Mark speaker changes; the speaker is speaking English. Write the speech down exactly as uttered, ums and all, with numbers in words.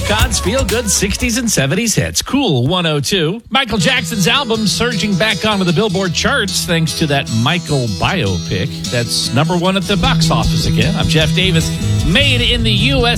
Speaker 1: Cape Cod's feel-good sixties and seventies hits. Cool one oh two. Michael Jackson's album surging back onto the Billboard charts thanks to that Michael biopic. That's number one at the box office again. I'm Jeff Davis. Made in the U S